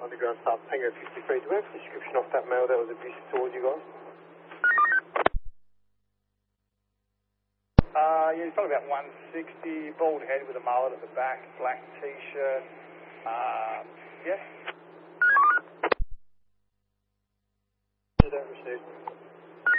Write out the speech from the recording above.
Underground South Tango 53. Do we have a description of that male that was abusive towards you guys? Yeah, he's probably about 160, bald head with a mullet at the back, black t-shirt. Yeah. Did that receive?